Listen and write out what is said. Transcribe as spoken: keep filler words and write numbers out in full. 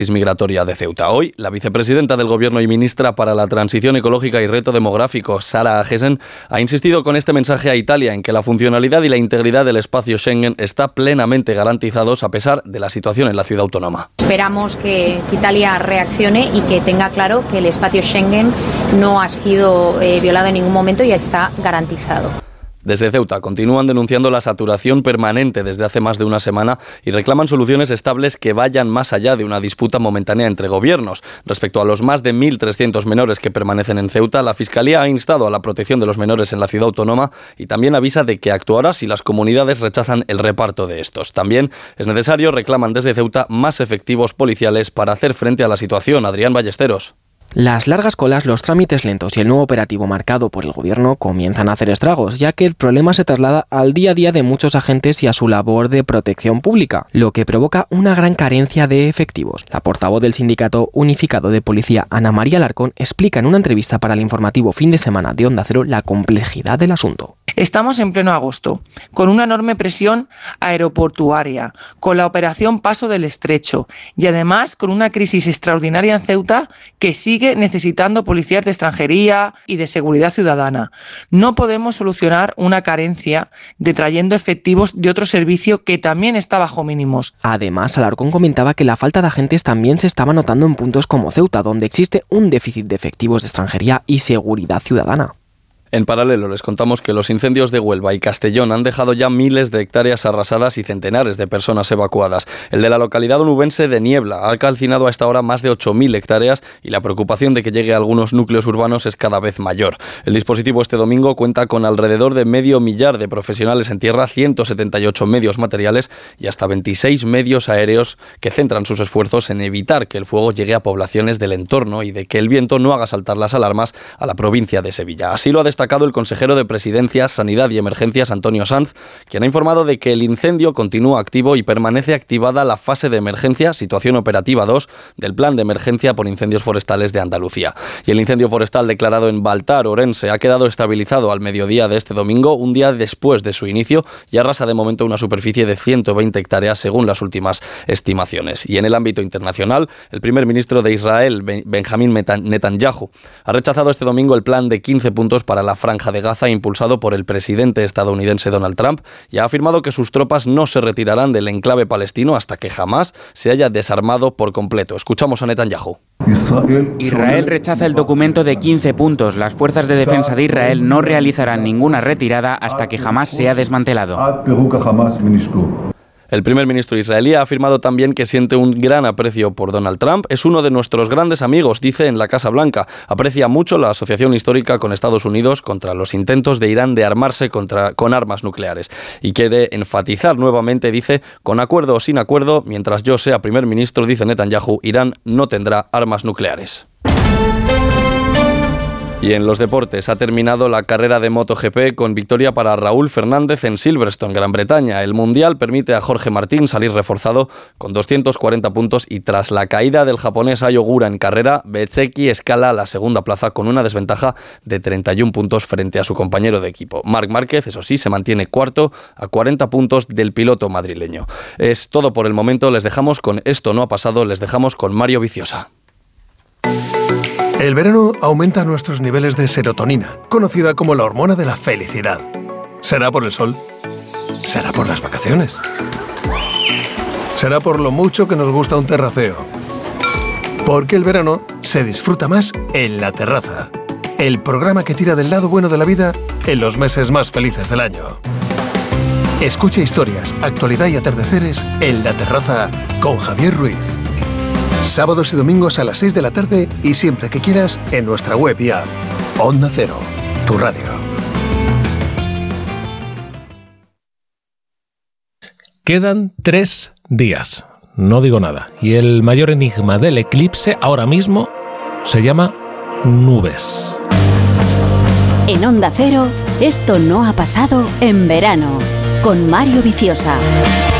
migratoria de Ceuta. Hoy, la vicepresidenta del Gobierno y ministra para la Transición Ecológica y Reto Demográfico, Sara Agesen, ha insistido con este mensaje a Italia en que la funcionalidad y la integridad del espacio Schengen está plenamente garantizados a pesar de la situación en la ciudad autónoma. Esperamos que Italia reaccione y que tenga claro que el espacio Schengen no ha sido eh, violado en ningún momento y está garantizado. Desde Ceuta continúan denunciando la saturación permanente desde hace más de una semana y reclaman soluciones estables que vayan más allá de una disputa momentánea entre gobiernos. Respecto a los más de mil trescientos menores que permanecen en Ceuta, la Fiscalía ha instado a la protección de los menores en la ciudad autónoma y también avisa de que actuará si las comunidades rechazan el reparto de estos. También es necesario, reclaman desde Ceuta, más efectivos policiales para hacer frente a la situación. Adrián Ballesteros. Las largas colas, los trámites lentos y el nuevo operativo marcado por el gobierno comienzan a hacer estragos, ya que el problema se traslada al día a día de muchos agentes y a su labor de protección pública, lo que provoca una gran carencia de efectivos. La portavoz del Sindicato Unificado de Policía, Ana María Alarcón, explica en una entrevista para el informativo Fin de Semana de Onda Cero la complejidad del asunto. Estamos en pleno agosto, con una enorme presión aeroportuaria, con la operación Paso del Estrecho y además con una crisis extraordinaria en Ceuta que sigue necesitando policías de extranjería y de seguridad ciudadana. No podemos solucionar una carencia de trayendo efectivos de otro servicio que también está bajo mínimos. Además, Alarcón comentaba que la falta de agentes también se estaba notando en puntos como Ceuta, donde existe un déficit de efectivos de extranjería y seguridad ciudadana. En paralelo, les contamos que los incendios de Huelva y Castellón han dejado ya miles de hectáreas arrasadas y centenares de personas evacuadas. El de la localidad onubense de Niebla ha calcinado a esta hora más de ocho mil hectáreas y la preocupación de que llegue a algunos núcleos urbanos es cada vez mayor. El dispositivo este domingo cuenta con alrededor de medio millar de profesionales en tierra, ciento setenta y ocho medios materiales y hasta veintiséis medios aéreos que centran sus esfuerzos en evitar que el fuego llegue a poblaciones del entorno y de que el viento no haga saltar las alarmas a la provincia de Sevilla. Así lo ha destacado destacado el consejero de Presidencia, Sanidad y Emergencias, Antonio Sanz, quien ha informado de que el incendio continúa activo y permanece activada la fase de emergencia, situación operativa dos, del Plan de Emergencia por Incendios Forestales de Andalucía. Y el incendio forestal declarado en Baltar, Orense, ha quedado estabilizado al mediodía de este domingo, un día después de su inicio, y arrasa de momento una superficie de ciento veinte hectáreas según las últimas estimaciones. Y en el ámbito internacional, el primer ministro de Israel, Benjamín Netanyahu, ha rechazado este domingo el plan de quince puntos para la Franja de Gaza impulsado por el presidente estadounidense Donald Trump y ha afirmado que sus tropas no se retirarán del enclave palestino hasta que jamás se haya desarmado por completo. Escuchamos a Netanyahu. Israel rechaza el documento de quince puntos. Las fuerzas de defensa de Israel no realizarán ninguna retirada hasta que jamás sea desmantelado. El primer ministro israelí ha afirmado también que siente un gran aprecio por Donald Trump. Es uno de nuestros grandes amigos, dice en la Casa Blanca. Aprecia mucho la asociación histórica con Estados Unidos contra los intentos de Irán de armarse contra, con armas nucleares. Y quiere enfatizar nuevamente, dice, con acuerdo o sin acuerdo, mientras yo sea primer ministro, dice Netanyahu, Irán no tendrá armas nucleares. Y en los deportes ha terminado la carrera de MotoGP con victoria para Raúl Fernández en Silverstone, Gran Bretaña. El Mundial permite a Jorge Martín salir reforzado con doscientos cuarenta puntos y tras la caída del japonés Ai Ogura en carrera, Bezzecchi escala a la segunda plaza con una desventaja de treinta y un puntos frente a su compañero de equipo. Marc Márquez, eso sí, se mantiene cuarto a cuarenta puntos del piloto madrileño. Es todo por el momento. Les dejamos con Esto no ha pasado, les dejamos con Mario Viciosa. El verano aumenta nuestros niveles de serotonina, conocida como la hormona de la felicidad. ¿Será por el sol? ¿Será por las vacaciones? ¿Será por lo mucho que nos gusta un terraceo? Porque el verano se disfruta más en La Terraza, el programa que tira del lado bueno de la vida en los meses más felices del año. Escucha historias, actualidad y atardeceres en La Terraza con Javier Ruiz. Sábados y domingos a las seis de la tarde y siempre que quieras en nuestra web y app. Onda Cero, tu radio. Quedan tres días, no digo nada. Y el mayor enigma del eclipse ahora mismo se llama nubes. En Onda Cero, esto no ha pasado en verano, con Mario Viciosa.